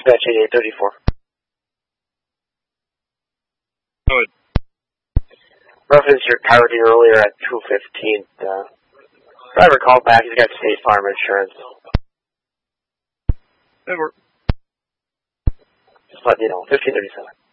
Dispatch 8834. Good. Reference your coyote earlier at 2:15. Driver called back. He's got State Farm insurance. Over. Just let you know. 1537.